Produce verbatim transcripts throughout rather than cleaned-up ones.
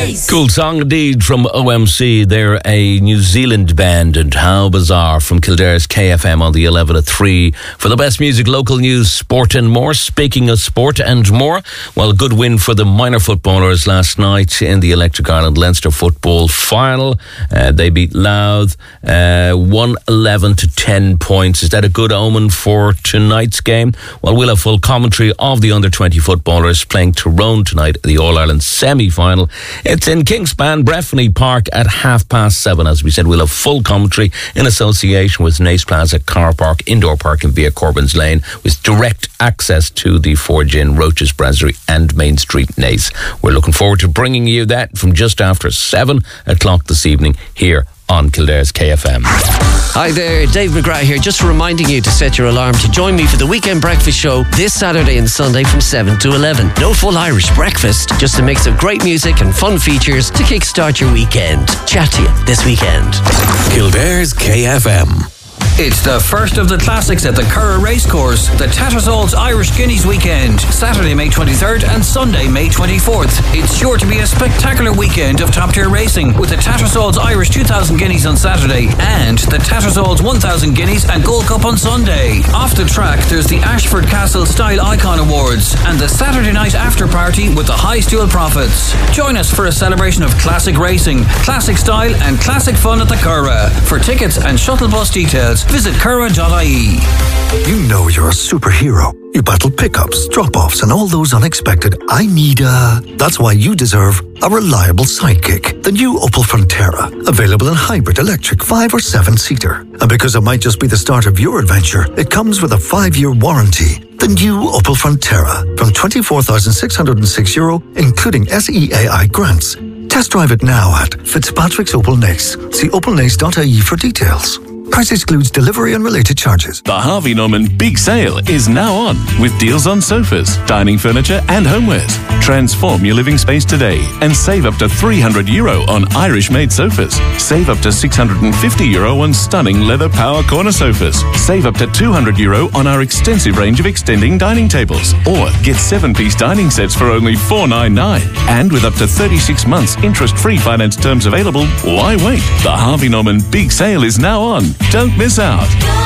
Nace. Cool song indeed from O M C. They're a New Zealand band, and how bizarre, from Kildare's K F M on the eleven at three for the best music, local news, sport and more. Speaking of sport and more, well, a good win for the minor footballers last night in the Electric Ireland Leinster football final. Uh, they beat Louth uh, one eleven to ten points. Is that a good omen for tonight's game? Well, we'll have full commentary of the under twenty footballers playing Tyrone tonight in the All-Ireland semi-final. It's in Kingspan, Breffni Park at half past seven. As we said, we'll have full commentary in association with Nace Plaza Car Park, indoor parking via Corbyn's Lane, with direct access to the Forge Inn, Roach's Brasserie and Main Street Nace. We're looking forward to bringing you that from just after seven o'clock this evening here on Kildare's K F M. Hi there, Dave McGrath here, just reminding you to set your alarm to join me for the Weekend Breakfast Show this Saturday and Sunday from seven to eleven. No full Irish breakfast, just a mix of great music and fun features to kickstart your weekend. Chat to you this weekend. Kildare's K F M. It's the first of the classics at the Curragh Racecourse, the Tattersalls Irish Guineas Weekend, Saturday, May twenty-third and Sunday, May twenty-fourth. It's sure to be a spectacular weekend of top-tier racing, with the Tattersalls Irish two thousand Guineas on Saturday and the Tattersalls one thousand Guineas and Gold Cup on Sunday. Off the track, there's the Ashford Castle Style Icon Awards and the Saturday night after party with the High Stool Profits. Join us for a celebration of classic racing, classic style and classic fun at the Curragh. For tickets and shuttle bus details, visit curragh dot I E. You know you're a superhero. You battle pickups, drop-offs, and all those unexpected I need a... That's why you deserve a reliable sidekick. The new Opel Frontera, available in hybrid, electric, five or seven-seater. And because it might just be the start of your adventure, it comes with a five-year warranty. The new Opel Frontera, from twenty-four thousand six hundred six euro, including S E A I grants. Test drive it now at Fitzpatrick's Opel Nace. See opel nace dot I E for details. Price excludes delivery and related charges. The Harvey Norman Big Sale is now on, with deals on sofas, dining furniture and homewares. Transform your living space today and save up to three hundred euro on Irish-made sofas. Save up to six hundred fifty euro on stunning leather power corner sofas. Save up to two hundred euro on our extensive range of extending dining tables. Or get seven-piece dining sets for only four ninety-nine. And with up to thirty-six months interest-free finance terms available, why wait? The Harvey Norman Big Sale is now on. Don't miss out.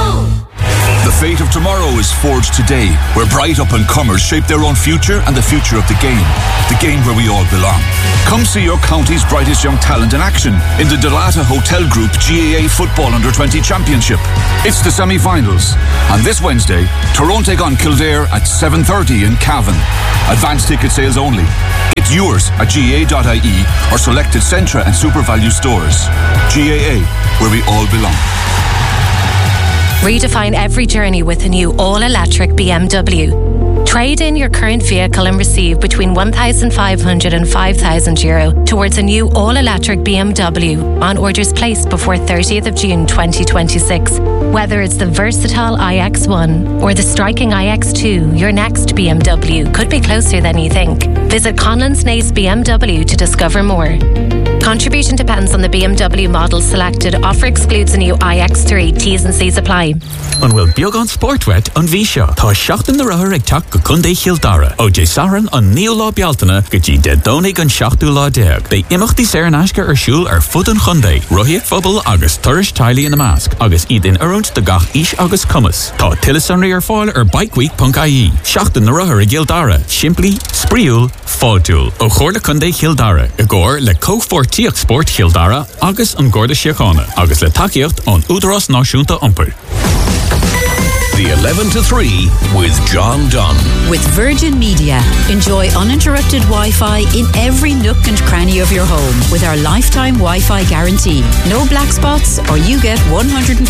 The fate of tomorrow is forged today, where bright up-and-comers shape their own future and the future of the game. The game where we all belong. Come see your county's brightest young talent in action in the Delata Hotel Group G A A Football under twenty Championship. It's the semi-finals. And this Wednesday, Tyrone take on Kildare at seven thirty in Cavan. Advanced ticket sales only. Get yours at G A A dot I E or selected Centra and SuperValue stores. G A A, where we all belong. Redefine every journey with a new all-electric B M W. Trade in your current vehicle and receive between one thousand five hundred and five thousand euro towards a new all-electric B M W on orders placed before thirtieth of June twenty twenty-six. Whether it's the versatile i X one or the striking i X two, your next B M W could be closer than you think. Visit Conlon's Nace B M W to discover more. Contribution depends on the B M W model selected. Offer excludes a new i X three. T's and C's apply. An bhfuil beag an sportwet an bhí seo. Tá seachtain na rathair ag teach go Cundé Childara. Ó dé saran an níl lá bealtaine go dtí de dónig an seachtú lá déag. Bei imachtaí séir an aisce ar siúl ar fud an Cundé. Ruthaíocht phobal agus turais tailí in the mask. Agus iad in arúnt de gach is agus cumas. Tá tuileas an ar fáil ar bikeweek dot I E. Seachtain na rathair ag Gildara. Simply, spríúil, fáúil. Ó chóir le Cundé Childara. I gcóir le cófortíocht sport Childara agus an Gorda Síochána. Agus le takeíocht an Údarás Náisiúnta Iompar. The eleven to three with John Dunn. With Virgin Media. Enjoy uninterrupted Wi-Fi in every nook and cranny of your home with our lifetime Wi-Fi guarantee. No black spots or you get one hundred